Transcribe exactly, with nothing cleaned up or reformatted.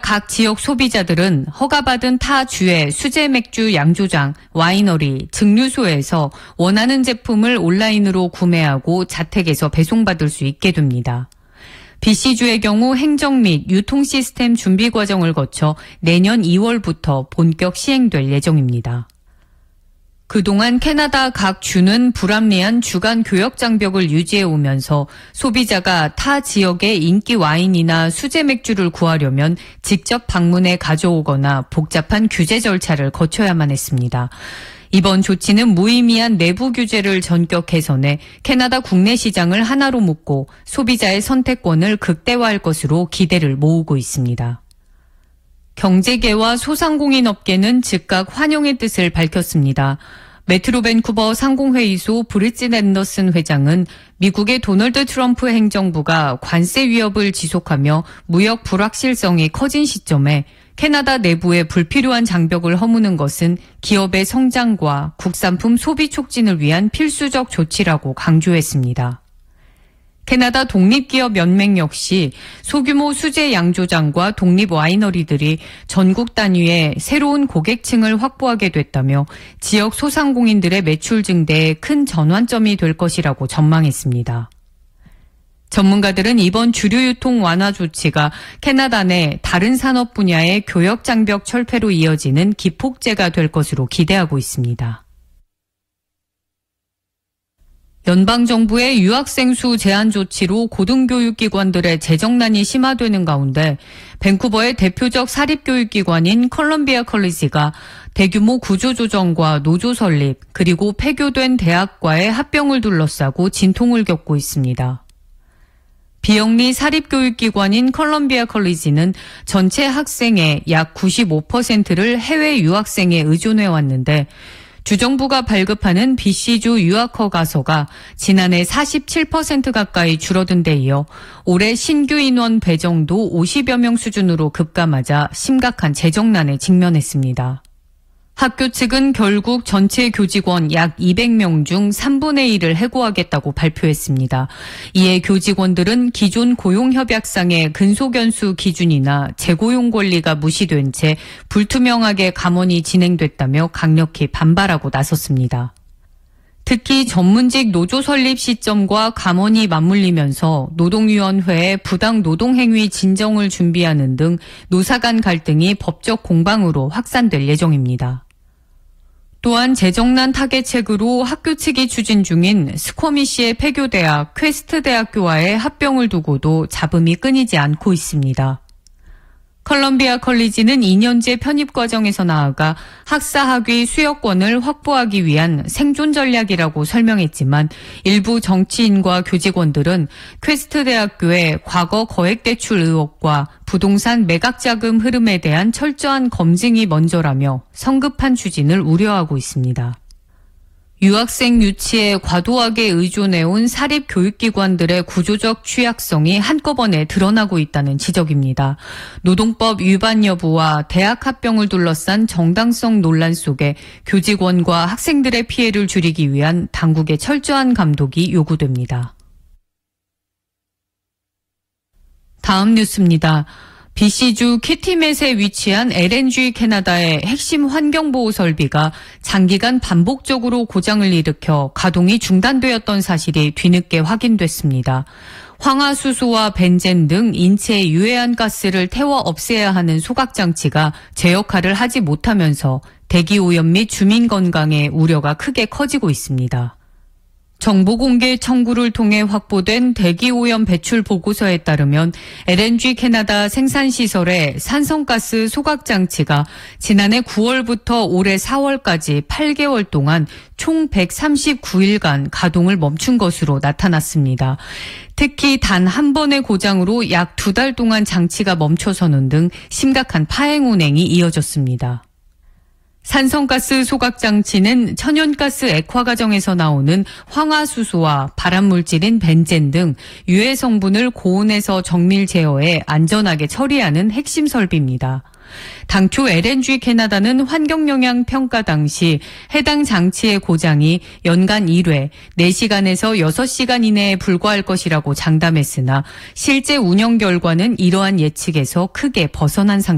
각 지역 소비자들은 허가받은 타 주의 수제 맥주 양조장, 와이너리, 증류소에서 원하는 제품을 온라인으로 구매하고 자택에서 배송받을 수 있게 됩니다. 비씨주의 경우 행정 및 유통 시스템 준비 과정을 거쳐 내년 이월부터 본격 시행될 예정입니다. 그동안 캐나다 각 주는 불합리한 주간 교역 장벽을 유지해 오면서 소비자가 타 지역의 인기 와인이나 수제 맥주를 구하려면 직접 방문해 가져오거나 복잡한 규제 절차를 거쳐야만 했습니다. 이번 조치는 무의미한 내부 규제를 전격 개선해 캐나다 국내 시장을 하나로 묶고 소비자의 선택권을 극대화할 것으로 기대를 모으고 있습니다. 경제계와 소상공인업계는 즉각 환영의 뜻을 밝혔습니다. 메트로 밴쿠버 상공회의소 브릿짓 앤더슨 회장은 미국의 도널드 트럼프 행정부가 관세 위협을 지속하며 무역 불확실성이 커진 시점에 캐나다 내부에 불필요한 장벽을 허무는 것은 기업의 성장과 국산품 소비 촉진을 위한 필수적 조치라고 강조했습니다. 캐나다 독립기업연맹 역시 소규모 수제 양조장과 독립 와이너리들이 전국 단위의 새로운 고객층을 확보하게 됐다며 지역 소상공인들의 매출 증대에 큰 전환점이 될 것이라고 전망했습니다. 전문가들은 이번 주류 유통 완화 조치가 캐나다 내 다른 산업 분야의 교역 장벽 철폐로 이어지는 기폭제가 될 것으로 기대하고 있습니다. 연방정부의 유학생 수 제한 조치로 고등교육기관들의 재정난이 심화되는 가운데 밴쿠버의 대표적 사립교육기관인 컬럼비아 컬리지가 대규모 구조조정과 노조 설립 그리고 폐교된 대학과의 합병을 둘러싸고 진통을 겪고 있습니다. 비영리 사립교육기관인 컬럼비아 컬리지는 전체 학생의 약 구십오 퍼센트를 해외 유학생에 의존해 왔는데 주정부가 발급하는 비씨주 유학 허가서가 지난해 사십칠 퍼센트 가까이 줄어든 데 이어 올해 신규 인원 배정도 오십여 명 수준으로 급감하자 심각한 재정난에 직면했습니다. 학교 측은 결국 전체 교직원 약 이백 명 중 삼분의 일을 해고하겠다고 발표했습니다. 이에 교직원들은 기존 고용협약상의 근속연수 기준이나 재고용 권리가 무시된 채 불투명하게 감원이 진행됐다며 강력히 반발하고 나섰습니다. 특히 전문직 노조 설립 시점과 감원이 맞물리면서 노동위원회에 부당 노동행위 진정을 준비하는 등 노사 간 갈등이 법적 공방으로 확산될 예정입니다. 또한 재정난 타개책으로 학교 측이 추진 중인 스쿼미시의 폐교대학 퀘스트대학교와의 합병을 두고도 잡음이 끊이지 않고 있습니다. 컬럼비아 컬리지는 이 년제 편입 과정에서 나아가 학사 학위 수여권을 확보하기 위한 생존 전략이라고 설명했지만 일부 정치인과 교직원들은 퀘스트 대학교의 과거 거액 대출 의혹과 부동산 매각 자금 흐름에 대한 철저한 검증이 먼저라며 성급한 추진을 우려하고 있습니다. 유학생 유치에 과도하게 의존해온 사립교육기관들의 구조적 취약성이 한꺼번에 드러나고 있다는 지적입니다. 노동법 위반 여부와 대학 합병을 둘러싼 정당성 논란 속에 교직원과 학생들의 피해를 줄이기 위한 당국의 철저한 감독이 요구됩니다. 다음 뉴스입니다. 비씨주 키티맷에 위치한 엘엔지 캐나다의 핵심 환경보호 설비가 장기간 반복적으로 고장을 일으켜 가동이 중단되었던 사실이 뒤늦게 확인됐습니다. 황화수소와 벤젠 등 인체에 유해한 가스를 태워 없애야 하는 소각장치가 제 역할을 하지 못하면서 대기오염 및 주민 건강에 우려가 크게 커지고 있습니다. 정보공개 청구를 통해 확보된 대기오염 배출 보고서에 따르면 엘엔지 캐나다 생산시설의 산성가스 소각장치가 지난해 구월부터 올해 사월까지 팔 개월 동안 총 백삼십구 일간 가동을 멈춘 것으로 나타났습니다. 특히 단 한 번의 고장으로 약 두 달 동안 장치가 멈춰서는 등 심각한 파행 운행이 이어졌습니다. 산성가스 소각장치는 천연가스 액화 과정에서 나오는 황화수소와 발암물질인 벤젠 등 유해 성분을 고온에서 정밀 제어해 안전하게 처리하는 핵심 설비입니다. 당초 엘엔지 캐나다는 환경영향 평가 당시 해당 장치의 고장이 연간 일 회, 네 시간에서 여섯 시간 이내에 불과할 것이라고 장담했으나 실제 운영 결과는 이러한 예측에서 크게 벗어난 상태입니다.